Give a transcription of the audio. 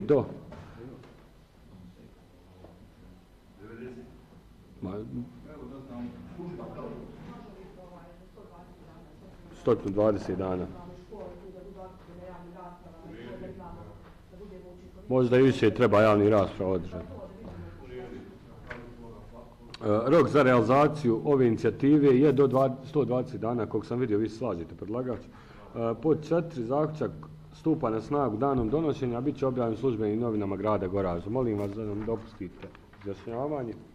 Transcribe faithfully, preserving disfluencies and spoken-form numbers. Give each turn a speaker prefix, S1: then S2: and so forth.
S1: Do. Ma, sto dvadeset dana. Možda i više treba javni rasprava održati. Rok za realizaciju ove inicijative je do sto dvadeset dana, kog sam vidio, vi se slažete, predlagač. Pod četiri, zaključak stupa na snagu danom donošenja, a bit će objavljen u službenim novinama grada Goražda. Molim vas da nam dopustite izjašnjavanje.